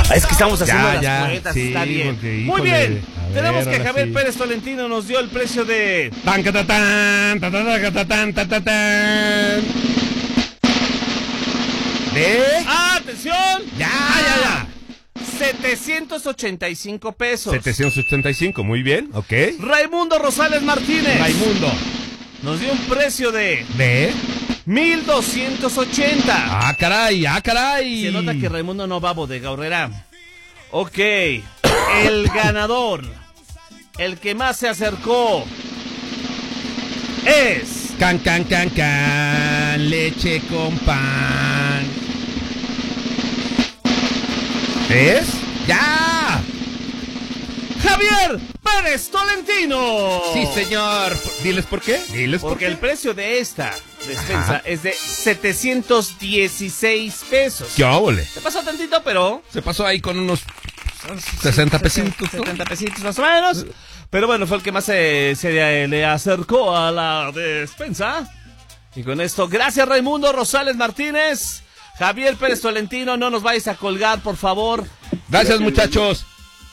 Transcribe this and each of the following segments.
Es que estamos haciendo las Ya, cuentas, sí, está bien. porque, Muy híjole, bien. a Tenemos ver, que ahora Javier sí. Pérez Tolentino nos dio el precio de... Tan, catatán, tatatán, tatatán. ¿De? ¡Atención! Ya. 785 pesos. 785, muy bien, ok. Raimundo Rosales Martínez Raimundo. nos dio un precio de ¿De? 1,280. Ah, caray. Se nota que Raimundo no va a Bodega Aurrerá. Ok, el ganador, el que más se acercó, es... Can, leche con pan. ¿Es? ¡Ya! Javier Pérez Tolentino. Sí, señor. Diles por qué. Porque el precio de esta despensa es de 716 pesos. ¡Qué óvole! Se pasó tantito, pero... Se pasó ahí con unos 60 pesitos, ¿no? 70 pesitos más o menos. Pero bueno, fue el que más se le acercó a la despensa. Y con esto, gracias Raimundo Rosales Martínez. Javier Pérez Tolentino, no nos vayas a colgar, por favor. Gracias, muchachos.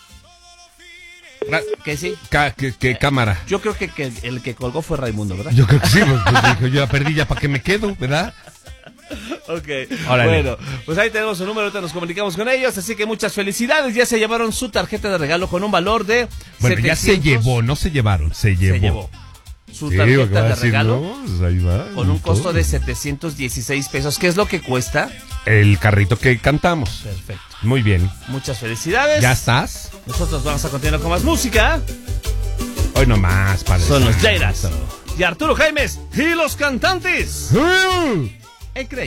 Que sí. ¿Qué cámara? Yo creo que el que colgó fue Raimundo, ¿verdad? Yo creo que sí, pues dijo, yo ya perdí, ya para qué me quedo, ¿verdad? Ok, Órale. bueno, pues ahí tenemos su número, ahorita nos comunicamos con ellos, así que muchas felicidades, ya se llevaron su tarjeta de regalo con un valor de Bueno, 700. ya se llevó, no se llevaron, se llevó. Se llevó su Sí, tarjeta porque va a de decir, regalo no, pues ahí va, con un costo todo. de 716 pesos, ¿qué es lo que cuesta? El carrito que cantamos. Perfecto, Muy bien. muchas felicidades. ¿Ya estás? Nosotros vamos a continuar con más música. Hoy nomás, padre. Son los Jairas y Arturo Jaimes y los cantantes. ¡Ah! En